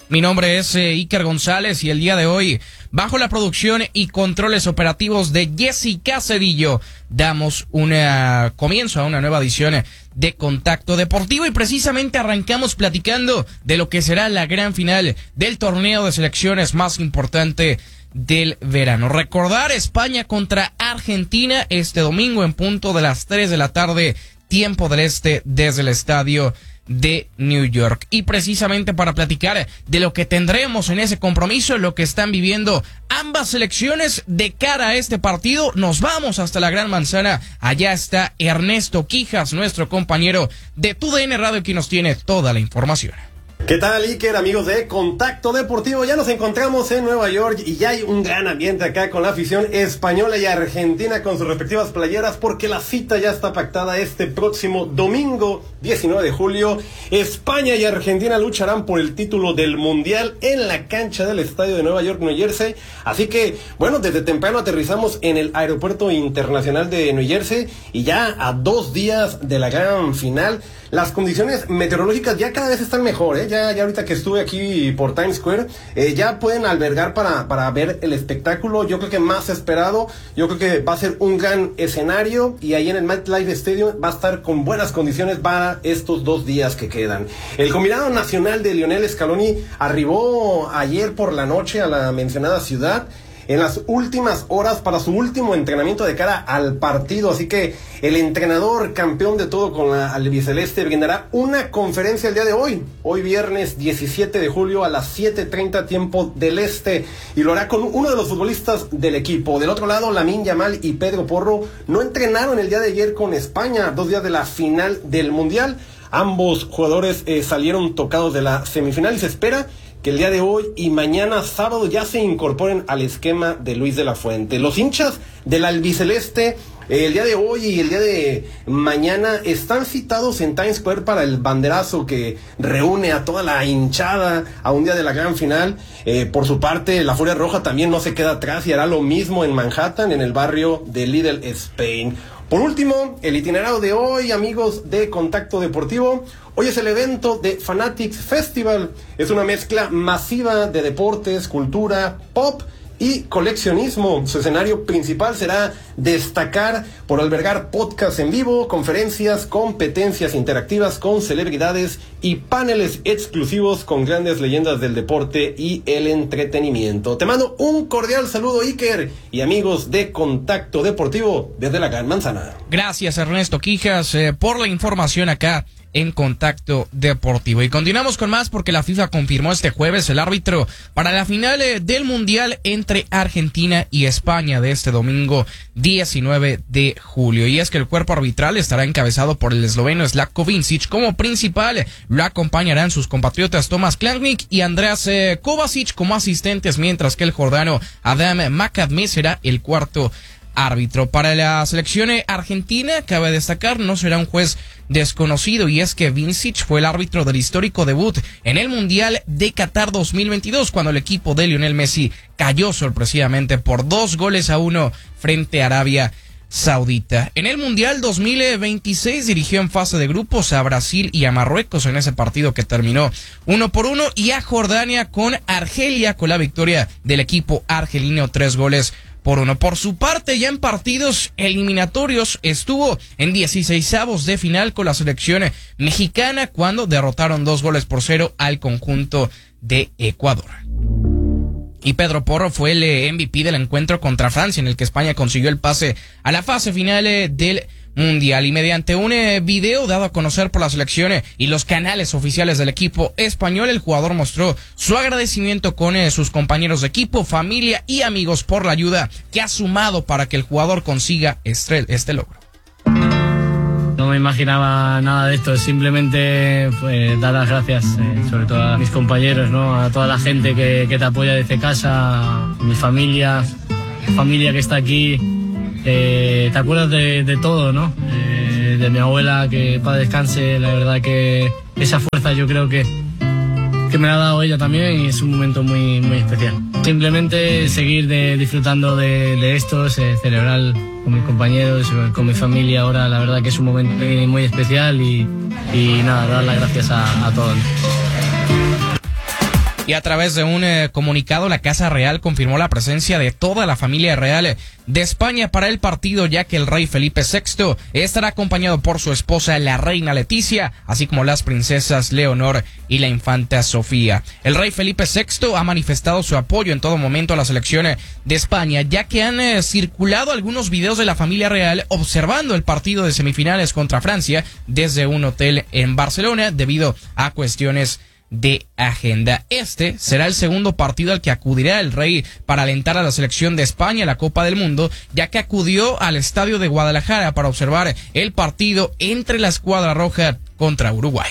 Mi nombre es Iker González y el día de hoy, bajo la producción y controles operativos de Jessica Cedillo, damos comienzo a una nueva edición de Contacto Deportivo y precisamente arrancamos platicando de lo que será la gran final del torneo de selecciones más importante del verano. Recordar España contra Argentina este domingo en punto de las 3 de la tarde, tiempo del este, desde el estadio de New York. Y precisamente para platicar de lo que tendremos en ese compromiso, lo que están viviendo ambas selecciones de cara a este partido, nos vamos hasta la Gran Manzana. Allá está Ernesto Quijas, nuestro compañero de TUDN Radio, que nos tiene toda la información. ¿Qué tal, Iker, amigos de Contacto Deportivo? Ya nos encontramos en Nueva York y ya hay un gran ambiente acá con la afición española y argentina con sus respectivas playeras, porque la cita ya está pactada este próximo domingo 19 de julio. España y Argentina lucharán por el título del Mundial en la cancha del estadio de Nueva York, New Jersey. Así que, bueno, desde temprano aterrizamos en el aeropuerto internacional de New Jersey y ya a 2 días de la gran final. Las condiciones meteorológicas ya cada vez están mejor, Ya ahorita que estuve aquí por Times Square, ya pueden albergar para ver el espectáculo, yo creo que más esperado. Yo creo que va a ser un gran escenario y ahí en el MetLife Stadium va a estar con buenas condiciones para estos 2 días que quedan. El combinado nacional de Lionel Scaloni arribó ayer por la noche a la mencionada ciudad en las últimas horas para su último entrenamiento de cara al partido. Así que el entrenador campeón de todo con la albiceleste brindará una conferencia el día de hoy viernes 17 de julio a las 7:30 tiempo del este, y lo hará con uno de los futbolistas del equipo. Del otro lado, Lamine Yamal y Pedro Porro no entrenaron el día de ayer con España, 2 días de la final del Mundial. Ambos jugadores salieron tocados de la semifinal y se espera que el día de hoy y mañana sábado ya se incorporen al esquema de Luis de la Fuente. Los hinchas del albiceleste el día de hoy y el día de mañana están citados en Times Square para el banderazo que reúne a toda la hinchada a un día de la gran final. Por su parte, la Furia Roja también no se queda atrás y hará lo mismo en Manhattan, en el barrio de Little Spain. Por último, el itinerario de hoy, amigos de Contacto Deportivo. Hoy es el evento de Fanatics Festival. Es una mezcla masiva de deportes, cultura, pop y coleccionismo. Su escenario principal será destacar por albergar podcasts en vivo, conferencias, competencias interactivas con celebridades y paneles exclusivos con grandes leyendas del deporte y el entretenimiento. Te mando un cordial saludo, Iker, y amigos de Contacto Deportivo desde la Gran Manzana. Gracias, Ernesto Quijas, por la información acá en Contacto Deportivo. Y continuamos con más porque la FIFA confirmó este jueves el árbitro para la final del Mundial entre Argentina y España de este domingo 19 de julio. Y es que el cuerpo arbitral estará encabezado por el esloveno Slavko Vincic. Como principal lo acompañarán sus compatriotas Tomas Klangnik y Andreas Kovacic como asistentes, mientras que el jordano Adam Makadmi será el cuarto árbitro. Para la selección argentina, cabe destacar, no será un juez desconocido, y es que Vincic fue el árbitro del histórico debut en el Mundial de Qatar 2022, cuando el equipo de Lionel Messi cayó sorpresivamente por 2-1 frente a Arabia Saudita. En el Mundial 2026 dirigió en fase de grupos a Brasil y a Marruecos en ese partido que terminó 1-1, y a Jordania con Argelia, con la victoria del equipo argelino 3-1. Por su parte, ya en partidos eliminatorios estuvo en 16avos de final con la selección mexicana, cuando derrotaron 2-0 al conjunto de Ecuador. Y Pedro Porro fue el MVP del encuentro contra Francia, en el que España consiguió el pase a la fase final del Mundial. Y mediante un video dado a conocer por la selección y los canales oficiales del equipo español, el jugador mostró su agradecimiento con sus compañeros de equipo, familia y amigos por la ayuda que ha sumado para que el jugador consiga este logro. No me imaginaba nada de esto, simplemente pues, dar las gracias, sobre todo a mis compañeros, ¿no? A toda la gente que te apoya desde casa, a mi familia que está aquí. Te acuerdas de todo, ¿no? De mi abuela, que para descanse, la verdad que esa fuerza yo creo que me la ha dado ella también, y es un momento muy, muy especial. Simplemente seguir disfrutando de esto, celebrar con mis compañeros, con mi familia ahora, la verdad que es un momento muy, muy especial y nada, dar las gracias a todos. Y a través de un comunicado, la Casa Real confirmó la presencia de toda la familia real de España para el partido, ya que el rey Felipe VI estará acompañado por su esposa, la reina Leticia, así como las princesas Leonor y la infanta Sofía. El rey Felipe VI ha manifestado su apoyo en todo momento a la selección de España, ya que han circulado algunos videos de la familia real observando el partido de semifinales contra Francia desde un hotel en Barcelona debido a cuestiones de agenda. Este será el segundo partido al que acudirá el rey para alentar a la selección de España a la Copa del Mundo, ya que acudió al estadio de Guadalajara para observar el partido entre la escuadra roja contra Uruguay.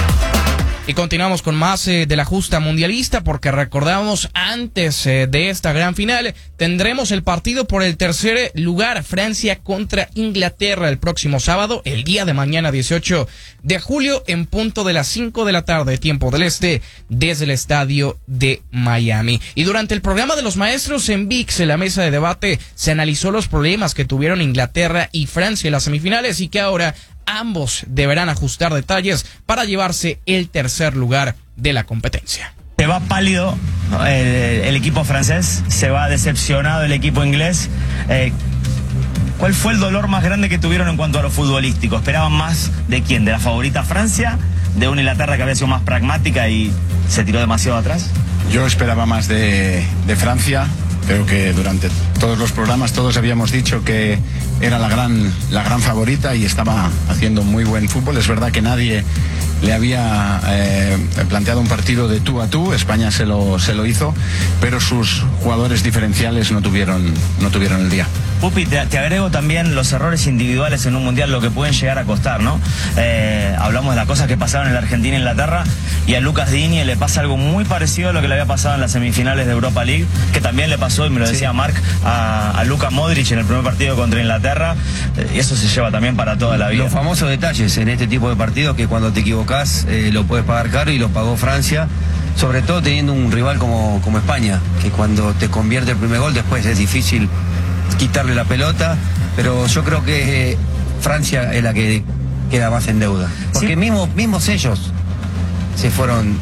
Y continuamos con más de la justa mundialista, porque recordamos antes de esta gran final tendremos el partido por el tercer lugar, Francia contra Inglaterra, el próximo sábado, el día de mañana 18 de julio, en punto de las 5 de la tarde, tiempo del este, desde el estadio de Miami. Y durante el programa de los maestros en ViX, en la mesa de debate, se analizó los problemas que tuvieron Inglaterra y Francia en las semifinales y que ahora ambos deberán ajustar detalles para llevarse el tercer lugar de la competencia. Se va pálido el equipo francés, se va decepcionado el equipo inglés. ¿Cuál fue el dolor más grande que tuvieron en cuanto a lo futbolístico? ¿Esperaban más de quién? ¿De la favorita Francia? ¿De una Inglaterra que había sido más pragmática y se tiró demasiado atrás? Yo esperaba más de Francia. Creo que durante todos los programas todos habíamos dicho que era la gran favorita y estaba haciendo muy buen fútbol. Es verdad que nadie le había planteado un partido de tú a tú. España se lo hizo, pero sus jugadores diferenciales no tuvieron el día. Pupi, te agrego también los errores individuales en un mundial, lo que pueden llegar a costar, ¿no? Hablamos de las cosas que pasaron en la Argentina e Inglaterra, y a Lucas Digne le pasa algo muy parecido a lo que le había pasado en las semifinales de Europa League, que también le pasó, y me lo decía Marc, a Luka Modric en el primer partido contra Inglaterra, y eso se lleva también para toda la vida. Los famosos detalles en este tipo de partidos, que cuando te equivocás lo puedes pagar caro, y lo pagó Francia, sobre todo teniendo un rival como España, que cuando te convierte el primer gol después es difícil quitarle la pelota, pero yo creo que Francia es la que queda más en deuda, porque sí, mismos ellos se fueron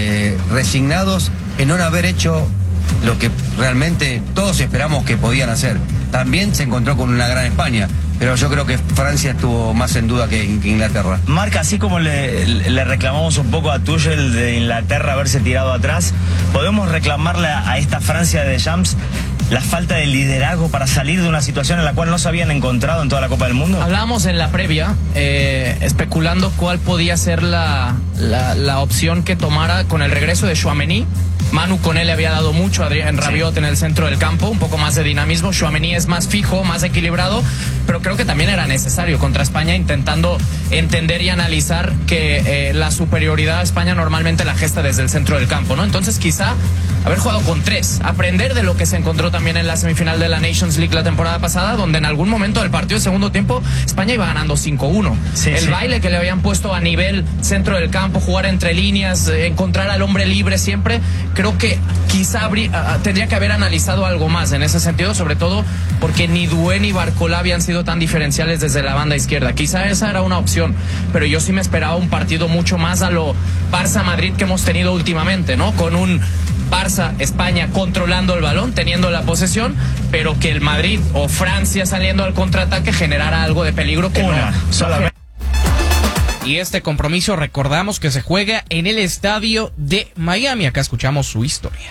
resignados en no haber hecho lo que realmente todos esperamos que podían hacer. También se encontró con una gran España, pero yo creo que Francia estuvo más en duda que Inglaterra. Marc, así como le reclamamos un poco a Tuchel de Inglaterra haberse tirado atrás, ¿podemos reclamarle a esta Francia de Deschamps la falta de liderazgo para salir de una situación en la cual no se habían encontrado en toda la Copa del Mundo? Hablábamos en la previa, especulando cuál podía ser la opción que tomara con el regreso de Tchouaméni. Manu con él le había dado mucho a Rabiot en el centro del campo, un poco más de dinamismo. Tchouaméni es más fijo, más equilibrado, pero creo que también era necesario contra España, intentando entender y analizar que la superioridad de España normalmente la gesta desde el centro del campo, ¿no? Entonces quizá haber jugado con tres, aprender de lo que se encontró también en la semifinal de la Nations League la temporada pasada, donde en algún momento del partido de segundo tiempo España iba ganando 5-1. Baile que le habían puesto a nivel centro del campo, jugar entre líneas, encontrar al hombre libre siempre, creo que quizá tendría que haber analizado algo más en ese sentido, sobre todo porque ni Doué ni Barcola habían sido tan diferenciales desde la banda izquierda. Quizá esa era una opción, pero yo sí me esperaba un partido mucho más a lo Barça-Madrid que hemos tenido últimamente, ¿no? Con un Barça-España controlando el balón, teniendo la posesión, pero que el Madrid o Francia saliendo al contraataque generara algo de peligro que solamente. Y este compromiso, recordamos que se juega en el estadio de Miami. Acá escuchamos su historia.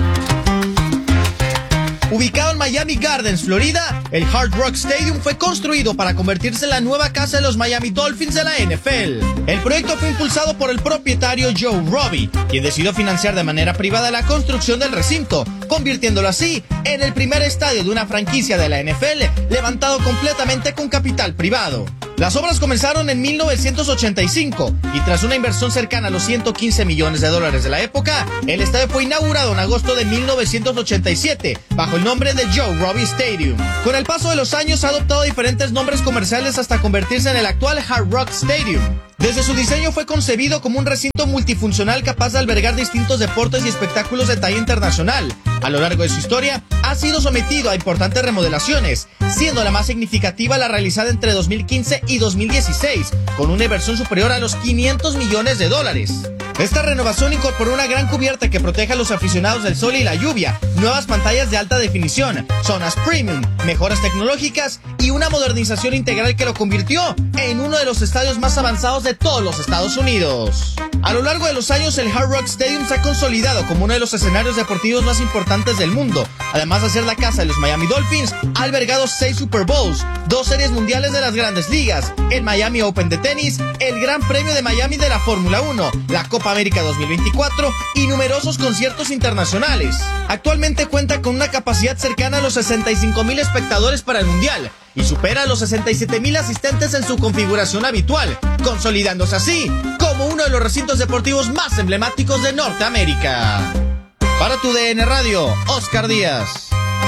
Ubicado en Miami Gardens, Florida, el Hard Rock Stadium fue construido para convertirse en la nueva casa de los Miami Dolphins de la NFL. El proyecto fue impulsado por el propietario Joe Robbie, quien decidió financiar de manera privada la construcción del recinto, convirtiéndolo así en el primer estadio de una franquicia de la NFL levantado completamente con capital privado. Las obras comenzaron en 1985 y tras una inversión cercana a los $115 millones de la época, el estadio fue inaugurado en agosto de 1987 bajo el nombre de Joe Robbie Stadium. Con el paso de los años ha adoptado diferentes nombres comerciales hasta convertirse en el actual Hard Rock Stadium. Desde su diseño fue concebido como un recinto multifuncional capaz de albergar distintos deportes y espectáculos de talla internacional. A lo largo de su historia, ha sido sometido a importantes remodelaciones, siendo la más significativa la realizada entre 2015 y 2016, con una inversión superior a los $500 millones. Esta renovación incorporó una gran cubierta que protege a los aficionados del sol y la lluvia, nuevas pantallas de alta definición, zonas premium, mejoras tecnológicas y una modernización integral que lo convirtió en uno de los estadios más avanzados de todos los Estados Unidos. A lo largo de los años, el Hard Rock Stadium se ha consolidado como uno de los escenarios deportivos más importantes del mundo. Además de ser la casa de los Miami Dolphins, ha albergado 6 Super Bowls, 2 series mundiales de las Grandes Ligas, el Miami Open de tenis, el Gran Premio de Miami de la Fórmula 1, la Copa América 2024 y numerosos conciertos internacionales. Actualmente cuenta con una capacidad cercana a los 65,000 espectadores para el Mundial y supera a los 67,000 asistentes en su configuración habitual, consolidándose así como uno de los recintos deportivos más emblemáticos de Norteamérica. Para tu DN Radio, Oscar Díaz.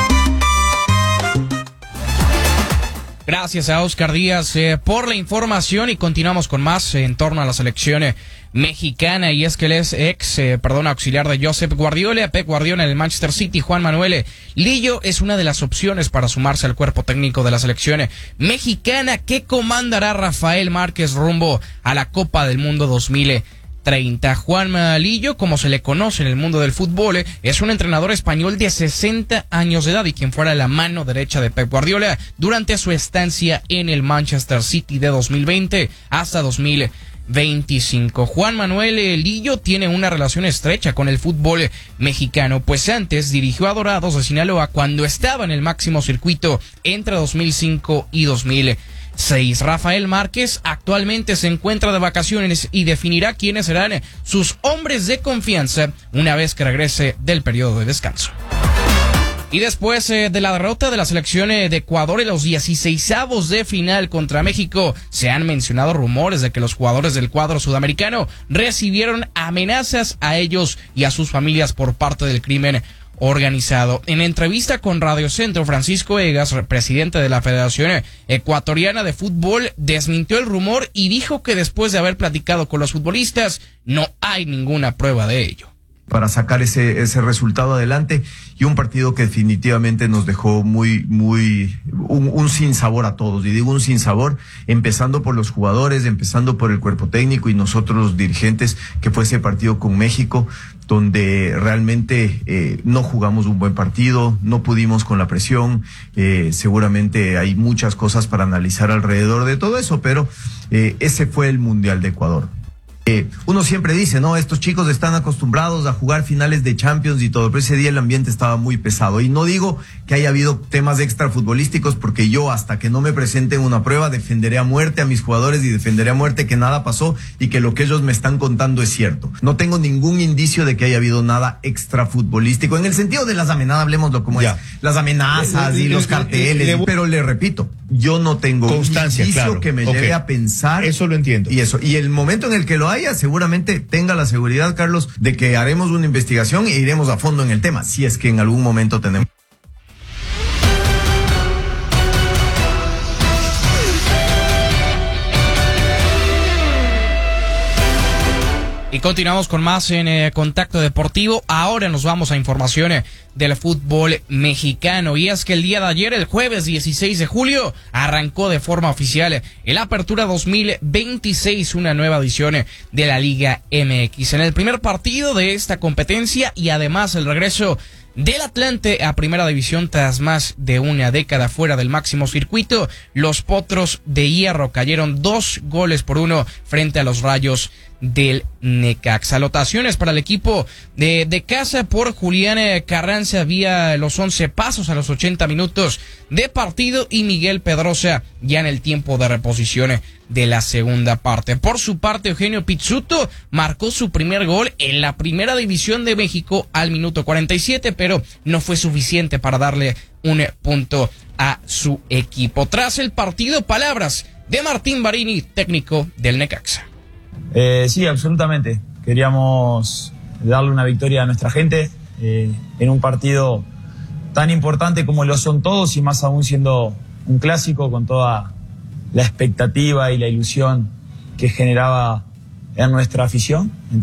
Gracias a Oscar Díaz por la información y continuamos con más en torno a la selección mexicana, y es que él es auxiliar de Josep Guardiola. Pep Guardiola en el Manchester City. Juan Manuel Lillo es una de las opciones para sumarse al cuerpo técnico de la selección mexicana que comandará Rafael Márquez rumbo a la Copa del Mundo 2030. Juan Lillo, como se le conoce en el mundo del fútbol, es un entrenador español de 60 años de edad y quien fuera la mano derecha de Pep Guardiola durante su estancia en el Manchester City de 2020 hasta 2025. Juan Manuel Lillo tiene una relación estrecha con el fútbol mexicano, pues antes dirigió a Dorados de Sinaloa cuando estaba en el máximo circuito entre 2005 y 2006. Rafael Márquez actualmente se encuentra de vacaciones y definirá quiénes serán sus hombres de confianza una vez que regrese del periodo de descanso. Y después de la derrota de la selección de Ecuador en los 16avos de final contra México, se han mencionado rumores de que los jugadores del cuadro sudamericano recibieron amenazas a ellos y a sus familias por parte del crimen organizado. En entrevista con Radio Centro, Francisco Egas, presidente de la Federación Ecuatoriana de Fútbol, desmintió el rumor y dijo que después de haber platicado con los futbolistas, no hay ninguna prueba de ello. Para sacar ese resultado adelante, y un partido que definitivamente nos dejó un sinsabor a todos, y digo un sinsabor, empezando por los jugadores, empezando por el cuerpo técnico y nosotros los dirigentes, que fue ese partido con México, donde realmente no jugamos un buen partido, no pudimos con la presión, seguramente hay muchas cosas para analizar alrededor de todo eso, pero ese fue el Mundial de Ecuador. Uno siempre dice, no, estos chicos están acostumbrados a jugar finales de Champions y todo, pero ese día el ambiente estaba muy pesado. Y no digo que haya habido temas extrafutbolísticos, porque yo, hasta que no me presenten una prueba, defenderé a muerte a mis jugadores y defenderé a muerte que nada pasó y que lo que ellos me están contando es cierto. No tengo ningún indicio de que haya habido nada extrafutbolístico, en el sentido de las amenazas, hablemoslo como es, las amenazas y los carteles, pero le repito, yo no tengo constancia, indicio claro, que me lleve a pensar. Eso lo entiendo. Y el momento en el que lo haya, seguramente tenga la seguridad, Carlos, de que haremos una investigación e iremos a fondo en el tema, si es que en algún momento tenemos. Y continuamos con más en Contacto Deportivo. Ahora nos vamos a información del fútbol mexicano. Y es que el día de ayer, el jueves 16 de julio, arrancó de forma oficial el Apertura 2026, una nueva edición de la Liga MX. En el primer partido de esta competencia y además el regreso del Atlante a Primera División tras más de una década fuera del máximo circuito, los Potros de Hierro cayeron 2-1 frente a los Rayos del Necaxa. Anotaciones para el equipo de casa por Julián Carranza vía los 11 pasos a los 80 minutos de partido y Miguel Pedrosa ya en el tiempo de reposición de la segunda parte. Por su parte, Eugenio Pizzuto marcó su primer gol en la Primera División de México al minuto 47, pero no fue suficiente para darle un punto a su equipo. Tras el partido, palabras de Martín Barini, técnico del Necaxa. Sí, absolutamente. Queríamos darle una victoria a nuestra gente en un partido tan importante como lo son todos, y más aún siendo un clásico, con toda la expectativa y la ilusión que generaba en nuestra afición.